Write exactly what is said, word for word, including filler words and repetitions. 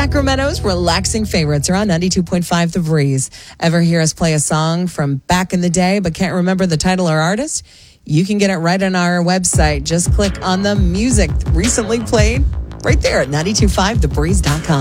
Sacramento's relaxing favorites are on ninety-two point five The Breeze. Ever hear us play a song from back in the day but can't remember the title or artist? You can get it right on our website. Just click on the music recently played right there at nine two five the breeze dot com.